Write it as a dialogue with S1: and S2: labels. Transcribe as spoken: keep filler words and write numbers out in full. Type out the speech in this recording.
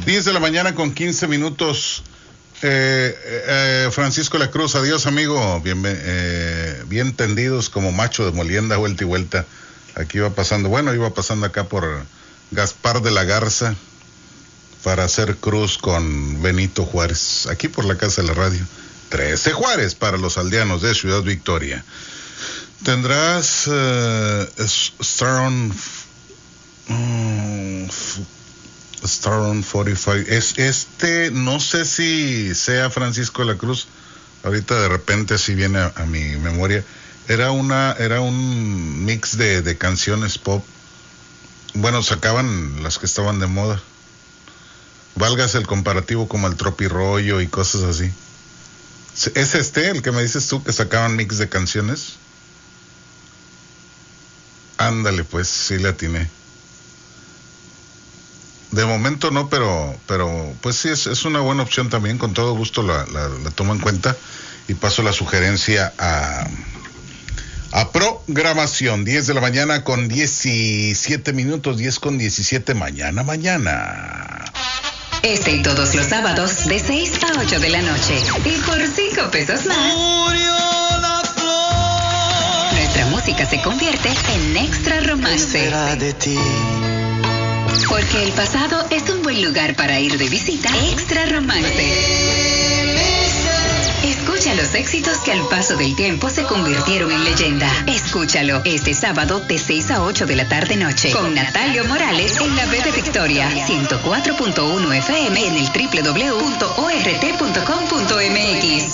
S1: diez de la mañana con quince minutos. Eh, eh, Francisco La Cruz, adiós amigo, bien, eh, bien tendidos como macho de molienda, vuelta y vuelta. Aquí iba pasando, bueno, iba pasando acá por Gaspar de la Garza para hacer cruz con Benito Juárez, aquí por la casa de la radio. trece Juárez para los aldeanos de Ciudad Victoria. Tendrás uh, Stern um, Stern cuarenta y cinco. Es este, no sé si sea Francisco La Cruz. Ahorita de repente así viene a, a mi memoria. Era una, era un mix de, de canciones pop. Bueno, sacaban las que estaban de moda. Válgase el comparativo como el tropirollo y cosas así. ¿Es este el que me dices tú que sacaban mix de canciones? Ándale, pues, sí le atiné. De momento no, pero pero pues sí, es, es una buena opción también. Con todo gusto la, la, la tomo en cuenta y paso la sugerencia a, a programación. diez de la mañana con diecisiete minutos, diez con diecisiete, mañana, mañana.
S2: Este y todos los sábados de seis a ocho de la noche. Y por cinco pesos más,
S3: Murió la flor.
S2: nuestra música se convierte en extra romance.
S3: Será de ti.
S2: Porque el pasado es un buen lugar para ir de visita. Extra romance. Escucha los éxitos que al paso del tiempo se convirtieron en leyenda. Escúchalo este sábado de seis a ocho de la tarde noche con Natalio Morales en la B de Victoria, ciento cuatro punto uno F M en el doble u doble u doble u punto o r t punto com punto m x.